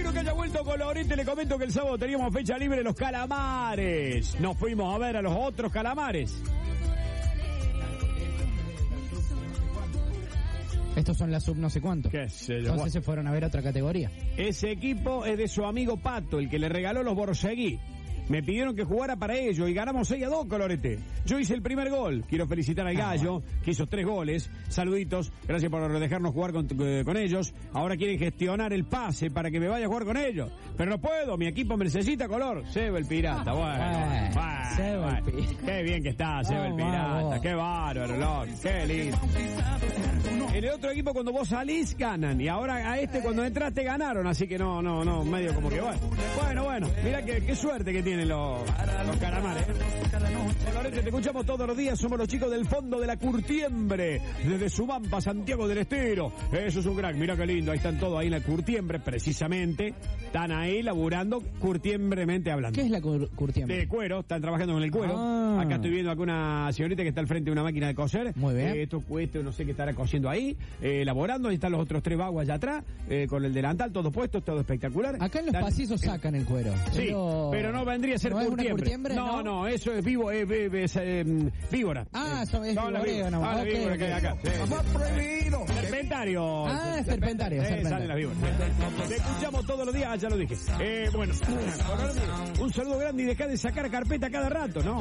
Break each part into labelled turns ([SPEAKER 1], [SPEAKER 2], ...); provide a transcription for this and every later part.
[SPEAKER 1] Amigo que haya vuelto con Lorete, le comento que el sábado teníamos fecha libre los calamares. Nos fuimos a ver a los otros calamares.
[SPEAKER 2] Estos son las sub no sé cuánto.
[SPEAKER 1] ¿Qué sé yo?
[SPEAKER 2] Entonces se fueron a ver otra categoría.
[SPEAKER 1] Ese equipo es de su amigo Pato, el que le regaló los Borseguí. Me pidieron que jugara para ellos y ganamos 6-2, Colorete. Yo hice el primer gol. Quiero felicitar al Gallo, que hizo 3 goles. Saluditos, gracias por dejarnos jugar con ellos. Ahora quieren gestionar el pase para que me vaya a jugar con ellos. Pero no puedo, mi equipo me necesita, Color. Seba el Pirata, bueno. Qué bien que está, Seba el Pirata. Qué bárbaro, loco. Qué lindo. En el otro equipo cuando vos salís ganan. Y ahora a este cuando entraste ganaron. Así que no, medio como que bueno. Mirá qué suerte que tienen los calamares. Lorete, te escuchamos todos los días. Somos los chicos del fondo de la Curtiembre. Desde Sumampa, Santiago del Estero. Eso es un crack. Mirá qué lindo. Ahí están todos ahí en la Curtiembre, precisamente. Están ahí laburando curtiembremente hablando.
[SPEAKER 2] ¿Qué es la curtiembre?
[SPEAKER 1] De cuero. Están trabajando con el cuero. Acá estoy viendo acá una señorita que está al frente de una máquina de coser.
[SPEAKER 2] Muy bien.
[SPEAKER 1] Esto no sé qué estará cosiendo ahí. Elaborando. Ahí están los otros 3 vaguas allá atrás. Con el delantal, todo puesto, todo espectacular.
[SPEAKER 2] Acá en los pasillos sacan el cuero.
[SPEAKER 1] Sí, pero no vendría a ser
[SPEAKER 2] ¿No
[SPEAKER 1] curtiembre.
[SPEAKER 2] Es una curtiembre?
[SPEAKER 1] No, eso es vivo, víbora.
[SPEAKER 2] Eso es víbora
[SPEAKER 1] que hay acá. Prohibido. Serpentario.
[SPEAKER 2] Serpentario.
[SPEAKER 1] Salen las víboras. Te escuchamos todos los días, ya lo dije. Bueno, un saludo grande y dejá de sacar carpeta cada rato. No.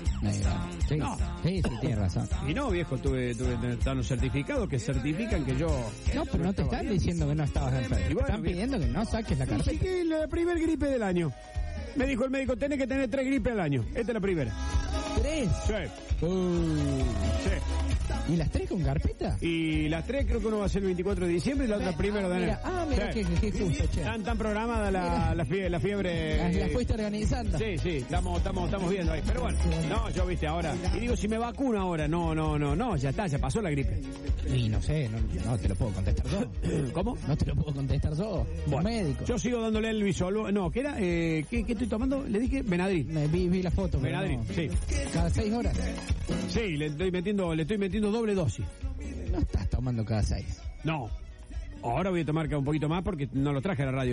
[SPEAKER 2] Sí, tienes razón.
[SPEAKER 1] Y no, viejo, tuve los certificados que certifican que yo...
[SPEAKER 2] No, pero no te están diciendo que no estabas enfermo. Están pidiendo que no saques la carpeta.
[SPEAKER 1] Sí, que la primer gripe del año. Me dijo el médico, tenés que tener 3 gripes al año. Esta es la primera.
[SPEAKER 2] 3.
[SPEAKER 1] Sí. Sí.
[SPEAKER 2] ¿Y las 3 con carpeta?
[SPEAKER 1] Y las 3 creo que uno va a ser el 24 de diciembre y la otra primero de enero.
[SPEAKER 2] Mira qué justo, che.
[SPEAKER 1] Están programadas la fiebre.
[SPEAKER 2] La fuiste organizando.
[SPEAKER 1] Sí, estamos viendo ahí. Pero bueno, no, yo viste ahora. Y digo, si me vacuno ahora, no, ya está, ya pasó la gripe.
[SPEAKER 2] Y no sé, no te lo puedo contestar yo.
[SPEAKER 1] ¿Cómo?
[SPEAKER 2] No te lo puedo contestar yo.
[SPEAKER 1] Bueno,
[SPEAKER 2] médico.
[SPEAKER 1] Yo sigo dándole el Bisolvo. No, ¿qué era? ¿Qué estoy tomando? Le dije Benadryl.
[SPEAKER 2] Vi la foto.
[SPEAKER 1] Benadryl, sí.
[SPEAKER 2] ¿Cada 6 horas?
[SPEAKER 1] Sí, le estoy metiendo doble dosis.
[SPEAKER 2] No estás tomando cada 6.
[SPEAKER 1] No. Ahora voy a tomar un poquito más porque no lo traje a la radio.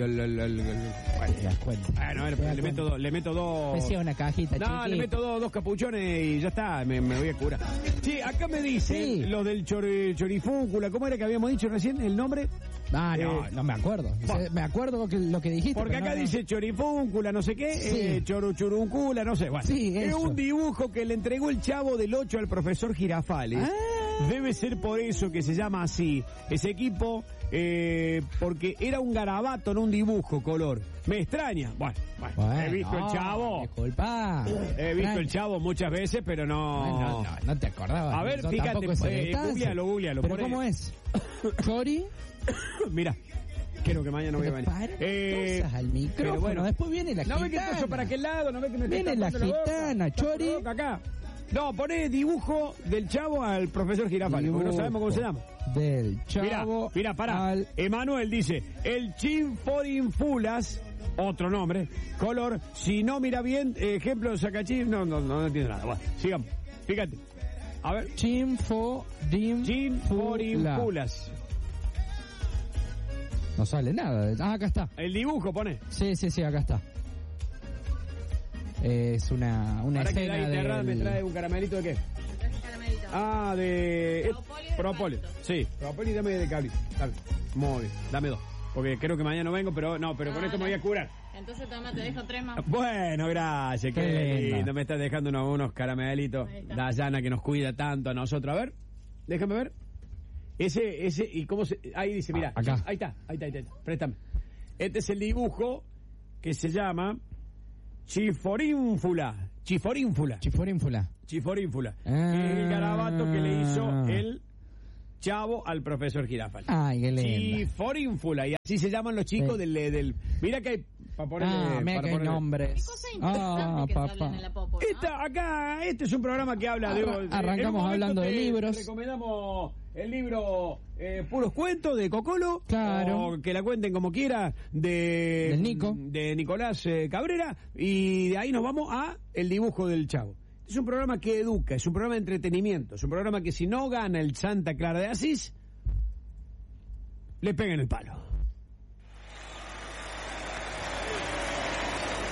[SPEAKER 1] Bueno, le meto dos.
[SPEAKER 2] Decía una cajita.
[SPEAKER 1] No, le meto dos capuchones y ya está, me voy a curar. Sí, acá me dicen los del chorifúncula. ¿Cómo era que habíamos dicho recién el nombre?
[SPEAKER 2] No me acuerdo. Me acuerdo lo que dijiste.
[SPEAKER 1] Porque acá dice chorifúncula, no sé qué, choruchuruncula, no sé. Bueno, es un dibujo que le entregó el Chavo del 8 al profesor Girafales. Debe ser por eso que se llama así. Ese equipo, porque era un garabato, no un dibujo, Color. Me extraña. Bueno, he visto el Chavo.
[SPEAKER 2] Disculpa.
[SPEAKER 1] He visto el Chavo muchas veces, pero no
[SPEAKER 2] te acordabas.
[SPEAKER 1] A ver, fíjate, googlealo.
[SPEAKER 2] ¿Pero cómo es? Chori.
[SPEAKER 1] Mira. Creo que mañana voy a venir.
[SPEAKER 2] Al micrófono, bueno, después viene la gitana.
[SPEAKER 1] No ve que estoy para aquel lado, no ve que me
[SPEAKER 2] viene la gitana, Chori.
[SPEAKER 1] Acá. No, poné dibujo del Chavo al profesor Girafales, porque no sabemos cómo se llama.
[SPEAKER 2] Del Chavo.
[SPEAKER 1] Mira, pará. Emanuel dice, el Chinforinfulas, otro nombre, Color, si no mira bien, ejemplo de Sacachín, no entiendo nada. Bueno, sigamos. Fíjate. A ver. Chinforinfulas.
[SPEAKER 2] No sale nada. Acá está.
[SPEAKER 1] El dibujo, pone.
[SPEAKER 2] Sí, acá está. Es una escena de...
[SPEAKER 1] ¿Me trae un caramelito de qué?
[SPEAKER 3] Caramelito.
[SPEAKER 1] De... Propóleo. Sí, propóleo y dame de cabrito. Dale. Muy bien, dame 2. Porque creo que mañana no vengo, pero con esto me voy a curar.
[SPEAKER 3] Entonces toma, te dejo 3 más.
[SPEAKER 1] Bueno, gracias, qué lindo. Me estás dejando unos caramelitos. Dayana que nos cuida tanto a nosotros. A ver, déjame ver. Ese, ¿y cómo se...? Ahí dice, mira.
[SPEAKER 2] Acá.
[SPEAKER 1] Ahí está. Préstame. Este es el dibujo que se llama... Chiforínfula. El garabato que le hizo el Chavo al profesor Girafales.
[SPEAKER 2] Ay, qué lindo.
[SPEAKER 1] Chiforínfula. Y así se llaman los chicos del... Mira que hay...
[SPEAKER 2] mira que hay nombres.
[SPEAKER 3] Qué cosa que salen en la popo, ¿no?
[SPEAKER 1] Este es un programa que habla de...
[SPEAKER 2] Arrancamos hablando de libros.
[SPEAKER 1] Recomendamos el libro Puros Cuentos de Cocolo.
[SPEAKER 2] Claro.
[SPEAKER 1] O que la cuenten como quiera del
[SPEAKER 2] Nico.
[SPEAKER 1] De Nicolás Cabrera. Y de ahí nos vamos a el dibujo del Chavo. Es un programa que educa, es un programa de entretenimiento, es un programa que si no gana el Santa Clara de Asís, le pegan el palo.